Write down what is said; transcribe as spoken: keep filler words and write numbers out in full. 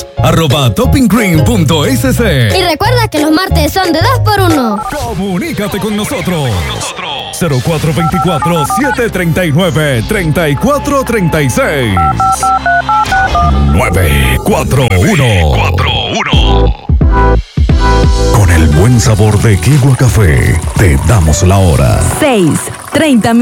Instagramnos, arroba toppingcream.sc. Y recuerda que los martes son de dos por uno. Comunícate con nosotros. cero cuatro dos cuatro, siete tres nueve, tres cuatro tres seis. nueve cuatro uno. Con el buen sabor de Kigua Café, te damos la hora. seis, treinta minutos.